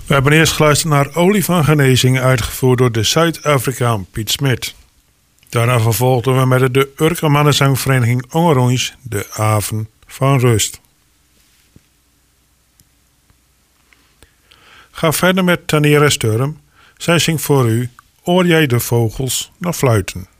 We hebben eerst geluisterd naar Olie van Genezing, uitgevoerd door de Zuid-Afrikaan Piet Smit. Daarna vervolgden we met de Urker Mannenzangvereniging Ongeronjes de Haven van Rust. Ga verder met Taniera Sturm. Zij zingt voor u Oor jij de vogels nog fluiten.